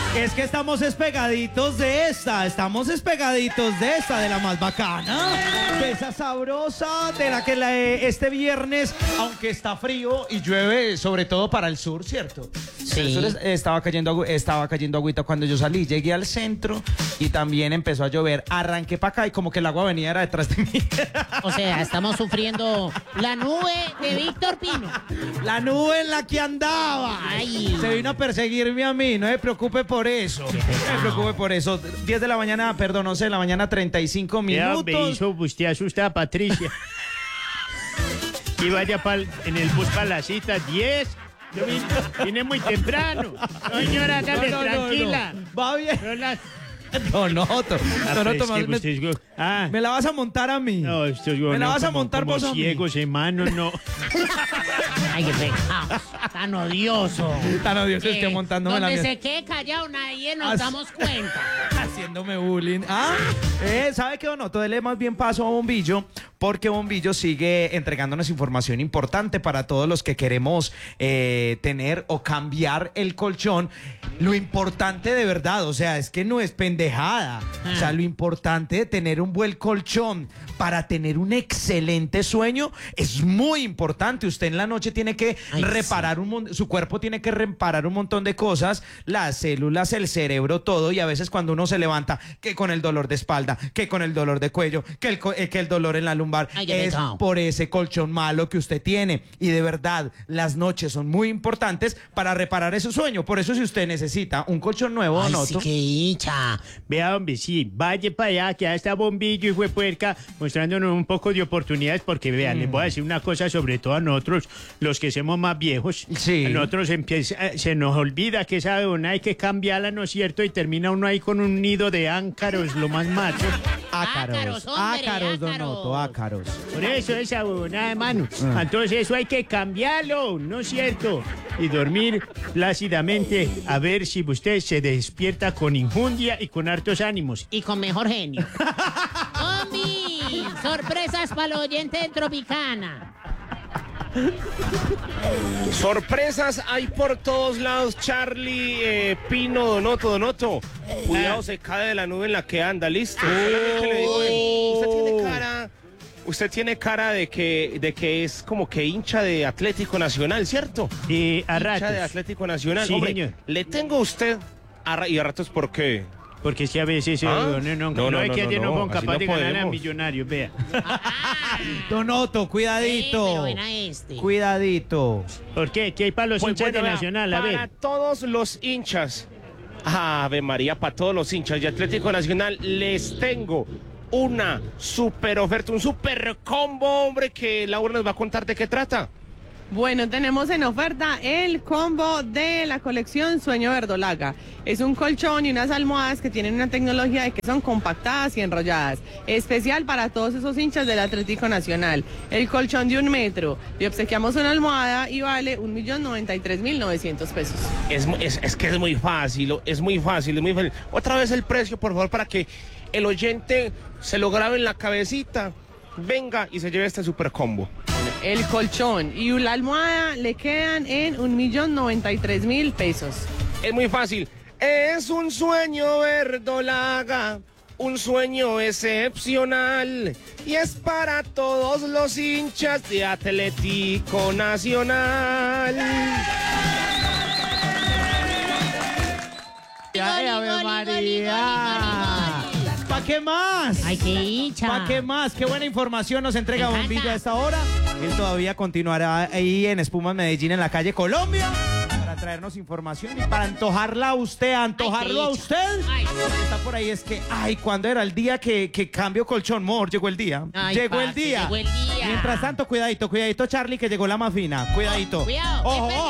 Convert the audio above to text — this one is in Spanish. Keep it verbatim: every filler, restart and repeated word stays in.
Es que estamos espegaditos de esta, estamos espegaditos de esta, de la más bacana, de esa sabrosa, de la que la, eh, este viernes, aunque está frío y llueve, sobre todo para el sur, ¿cierto? Sí. Entonces, estaba cayendo, agu- estaba cayendo agüita cuando yo salí, llegué al centro y también empezó a llover. Arranqué para acá y como que el agua venía era detrás de mí. O sea, estamos sufriendo la nube de Víctor Pino. La nube en la que andaba. Ay. Se vino a perseguirme a mí, no se preocupe por eso. No se preocupe por eso. diez de la mañana, perdón, once de la mañana, treinta y cinco Vea, me minutos. hizo, usted asusta a Patricia. Y vaya pa'l- en el bus para la cita, diez. Yo vine, vine muy temprano. Señora, hágale No, no, no, tranquila. no. Va bien. Pero la- Donoto, Ah, Donoto, pero es que me, usted- ah, me la vas a montar a mí. no, esto es me la vas a como- montar como vos a mí. ciegos, hermano, no. Ay, qué pecado. Tan odioso. Tan odioso Eh, estoy montándome la Donde mía. se quede callado nadie nos As- damos cuenta. Haciéndome bullying. Ah, eh, ¿sabe qué, Donoto? Dele más bien paso a Bombillo, porque Bombillo sigue entregándonos información importante para todos los que queremos eh, tener o cambiar el colchón. Lo importante de verdad, o sea, es que no es pendejada. O sea, lo importante de tener un buen colchón para tener un excelente sueño es muy importante. Usted en la noche tiene que Ay, reparar un mon- su cuerpo tiene que reparar un montón de cosas, las células, el cerebro, todo, y a veces cuando uno se levanta, que con el dolor de espalda, que con el dolor de cuello, que el, co- eh, que el dolor en la lumbar, Ay, qué es pecado. por ese colchón malo que usted tiene. Y de verdad, las noches son muy importantes para reparar ese sueño. Por eso si usted necesita un colchón nuevo, Ay, sí, Donoto, qué hincha. Vea, hombre, sí, vaya para allá, que ya está Bombillo y fue puerca, mostrándonos un poco de oportunidades, porque vean, les voy a decir una cosa, sobre todo a nosotros, los que somos más viejos. Sí. A nosotros empieza, eh, se nos olvida que esa dona hay que cambiarla, ¿no es cierto? Y termina uno ahí con un nido de áncaros, lo más macho. ácaros, Ácaros, hombre, ácaros, ácaros. Donoto, ácaros. Por eso esa huevonada, hermano. Entonces eso hay que cambiarlo, ¿no es cierto? Y dormir plácidamente a ver si usted se despierta con injundia y con hartos ánimos. Y con mejor genio. ¡Bombi! Sorpresas para el oyente de Tropicana. Sorpresas hay por todos lados, Charlie, eh, Pino, Donoto, Donoto. Cuidado, se cae de la nube en la que anda, listo. Solamente le digo, eh, usted tiene cara, usted tiene cara de que, de que es como que hincha de Atlético Nacional, ¿cierto? Y a ratos. Hincha de Atlético Nacional. Sí, Hombre, señor. le tengo a usted a ra- y a ratos, ¿por qué? Porque si a veces eh, ¿Ah? no, no, no, No, no, es no, que no, ayer no, no, fueron así capaz no de ganar a podemos. Millonarios, vea. Donoto, Eh, cuidadito. pero ven a este. Cuidadito. ¿Por qué? ¿Qué hay para los Pues hinchas bueno, de vea, Nacional? A para ver. todos los hinchas, Ave María, para todos los hinchas de Atlético Nacional, les tengo una super oferta, un super combo, hombre, que Laura nos va a contar de qué trata. Bueno, tenemos en oferta el combo de la colección Sueño Verdolaga. Es un colchón y unas almohadas que tienen una tecnología de que son compactadas y enrolladas. Especial para todos esos hinchas del Atlético Nacional. El colchón de un metro. Le obsequiamos una almohada y vale un millón noventa y tres mil novecientos pesos. Es, mu- es, es que es muy fácil, o- es muy fácil, es muy fácil. Otra vez el precio, por favor, para que el oyente se lo grabe en la cabecita, venga y se lleve este super combo. El colchón y la almohada le quedan en un millón noventa y tres mil pesos. Es muy fácil. Es un sueño verdolaga, un sueño excepcional. Y es para todos los hinchas de Atlético Nacional. Ay, Ave Goli, goli, María. goli, goli, goli. ¿Para qué más? Ay, qué hincha. ¿Para qué más? Qué buena información nos entrega Me encanta. Bombillo a esta hora. Él todavía continuará ahí en Espumas Medellín, en la calle Colombia, para traernos información y para antojarla a usted, antojarlo Ay, a qué usted. dicha. Ay. Lo que está por ahí es que, ay, ¿cuándo era el día que, que cambio colchón? Mor, llegó el día. Ay, llegó el parce, día. llegó el día. Mientras tanto, cuidadito, cuidadito, Charlie, que llegó la más fina. Cuidadito. Cuidado, Ojo, espere. ojo.